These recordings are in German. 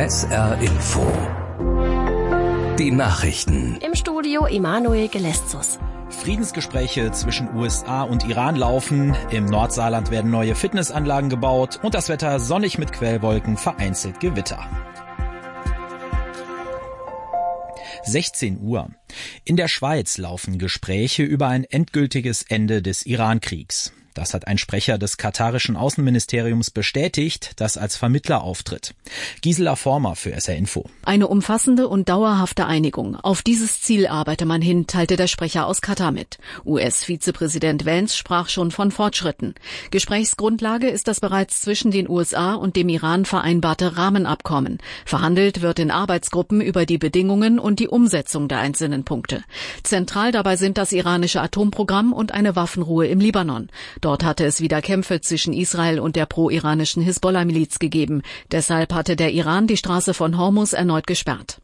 SR Info. Die Nachrichten. Im Studio Emanuel Geleszus. Friedensgespräche zwischen USA und Iran laufen, im Nordsaarland werden neue Fitnessanlagen gebaut und das Wetter sonnig mit Quellwolken, vereinzelt Gewitter. 16 Uhr. In der Schweiz laufen Gespräche über ein endgültiges Ende des Iran-Kriegs. Das hat ein Sprecher des katarischen Außenministeriums bestätigt, das als Vermittler auftritt. Gisela Former für SR Info. Eine umfassende und dauerhafte Einigung. Auf dieses Ziel arbeite man hin, teilte der Sprecher aus Katar mit. US-Vizepräsident Vance sprach schon von Fortschritten. Gesprächsgrundlage ist das bereits zwischen den USA und dem Iran vereinbarte Rahmenabkommen. Verhandelt wird in Arbeitsgruppen über die Bedingungen und die Umsetzung der einzelnen Punkte. Zentral dabei sind das iranische Atomprogramm und eine Waffenruhe im Libanon. Dort hatte es wieder Kämpfe zwischen Israel und der pro-iranischen Hisbollah-Miliz gegeben. Deshalb hatte der Iran die Straße von Hormuz erneut gesperrt.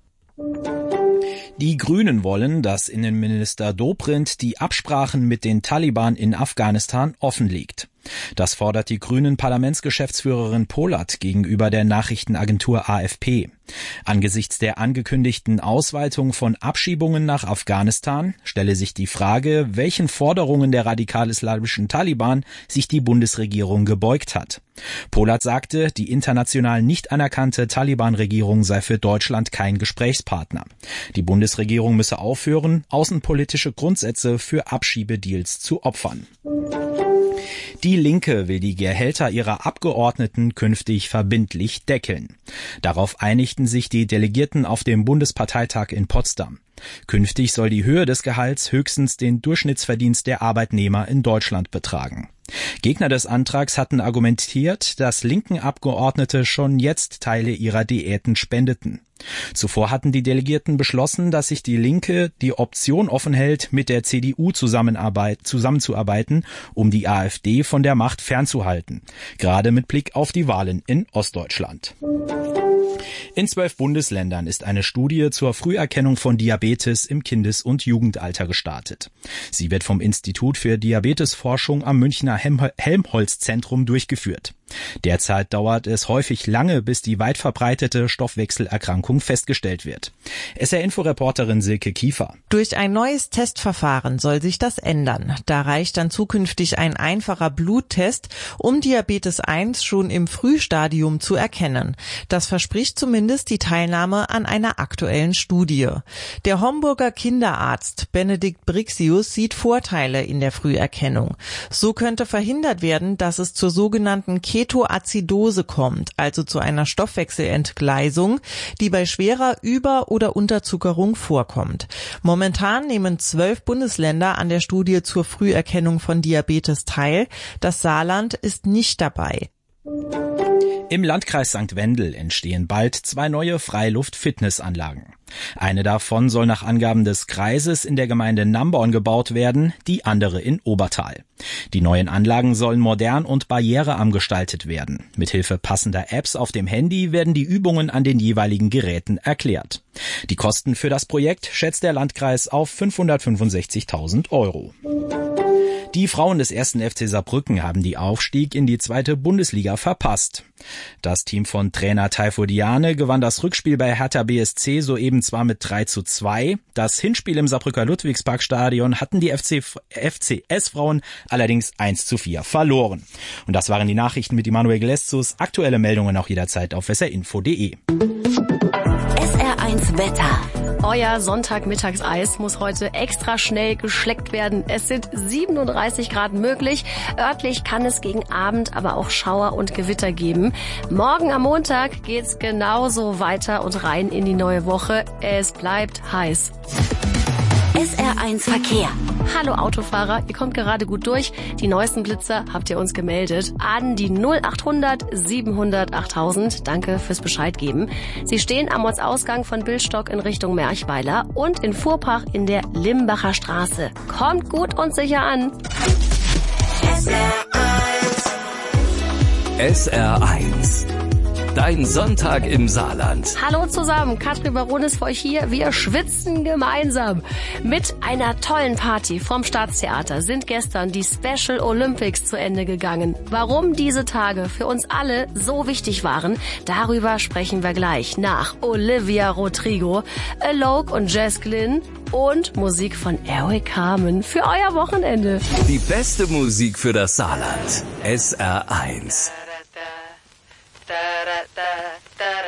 Die Grünen wollen, dass Innenminister Dobrindt die Absprachen mit den Taliban in Afghanistan offenlegt. Das fordert die grünen Parlamentsgeschäftsführerin Polat gegenüber der Nachrichtenagentur AFP. Angesichts der angekündigten Ausweitung von Abschiebungen nach Afghanistan stelle sich die Frage, welchen Forderungen der radikal-islamischen Taliban sich die Bundesregierung gebeugt hat. Polat sagte, die international nicht anerkannte Taliban-Regierung sei für Deutschland kein Gesprächspartner. Die Bundesregierung müsse aufhören, außenpolitische Grundsätze für Abschiebedeals zu opfern. Die Linke will die Gehälter ihrer Abgeordneten künftig verbindlich deckeln. Darauf einigten sich die Delegierten auf dem Bundesparteitag in Potsdam. Künftig soll die Höhe des Gehalts höchstens den Durchschnittsverdienst der Arbeitnehmer in Deutschland betragen. Gegner des Antrags hatten argumentiert, dass linken Abgeordnete schon jetzt Teile ihrer Diäten spendeten. Zuvor hatten die Delegierten beschlossen, dass sich die Linke die Option offen hält, mit der CDU zusammenzuarbeiten, um die AfD von der Macht fernzuhalten. Gerade mit Blick auf die Wahlen in Ostdeutschland. In 12 Bundesländern ist eine Studie zur Früherkennung von Diabetes im Kindes- und Jugendalter gestartet. Sie wird vom Institut für Diabetesforschung am Münchner Helmholtz-Zentrum durchgeführt. Derzeit dauert es häufig lange, bis die weit verbreitete Stoffwechselerkrankung festgestellt wird. SR-Info-Reporterin Silke Kiefer. Durch ein neues Testverfahren soll sich das ändern. Da reicht dann zukünftig ein einfacher Bluttest, um Diabetes 1 schon im Frühstadium zu erkennen. Das verspricht zumindest die Teilnahme an einer aktuellen Studie. Der Homburger Kinderarzt Benedikt Brixius sieht Vorteile in der Früherkennung. So könnte verhindert werden, dass es zur sogenannten Ketoazidose kommt, also zu einer Stoffwechselentgleisung, die bei schwerer Über- oder Unterzuckerung vorkommt. Momentan nehmen 12 Bundesländer an der Studie zur Früherkennung von Diabetes teil. Das Saarland ist nicht dabei. Im Landkreis St. Wendel entstehen bald 2 neue Freiluft-Fitnessanlagen. Eine davon soll nach Angaben des Kreises in der Gemeinde Namborn gebaut werden, die andere in Obertal. Die neuen Anlagen sollen modern und barrierearm gestaltet werden. Mithilfe passender Apps auf dem Handy werden die Übungen an den jeweiligen Geräten erklärt. Die Kosten für das Projekt schätzt der Landkreis auf 565.000 €. Die Frauen des 1. FC Saarbrücken haben die Aufstieg in die 2. Bundesliga verpasst. Das Team von Trainer Taifur Diane gewann das Rückspiel bei Hertha BSC soeben zwar mit 3:2. Das Hinspiel im Saarbrücker Ludwigsparkstadion hatten die FCS-Frauen allerdings 1:4 verloren. Und das waren die Nachrichten mit Emanuel Geleszus. Aktuelle Meldungen auch jederzeit auf srinfo.de. SR1 Wetter. Euer Sonntagmittagseis muss heute extra schnell geschleckt werden. Es sind 37 Grad möglich. Örtlich kann es gegen Abend aber auch Schauer und Gewitter geben. Morgen am Montag geht's genauso weiter und rein in die neue Woche. Es bleibt heiß. SR1 Verkehr. Hallo Autofahrer, ihr kommt gerade gut durch. Die neuesten Blitzer habt ihr uns gemeldet. An die 0800 700 8000. Danke fürs Bescheid geben. Sie stehen am Ortsausgang von Billstock in Richtung Merchweiler und in Fuhrpach in der Limbacher Straße. Kommt gut und sicher an. SR1. SR1. Dein Sonntag im Saarland. Hallo zusammen, Katrin Baron ist für euch hier. Wir schwitzen gemeinsam. Mit einer tollen Party vom Staatstheater sind gestern die Special Olympics zu Ende gegangen. Warum diese Tage für uns alle so wichtig waren, darüber sprechen wir gleich nach Olivia Rodrigo, Alok und Jess Glynn und Musik von Eric Carmen für euer Wochenende. Die beste Musik für das Saarland. SR1.